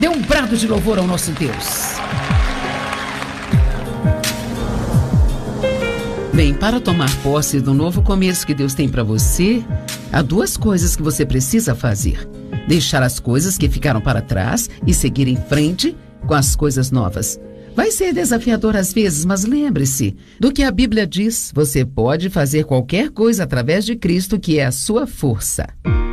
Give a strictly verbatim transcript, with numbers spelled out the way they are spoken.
Dê um brado de louvor ao nosso Deus. Bem, para tomar posse do novo começo que Deus tem para você, há duas coisas que você precisa fazer: deixar as coisas que ficaram para trás e seguir em frente com as coisas novas. Vai ser desafiador às vezes, mas lembre-se do que a Bíblia diz: você pode fazer qualquer coisa através de Cristo, que é a sua força.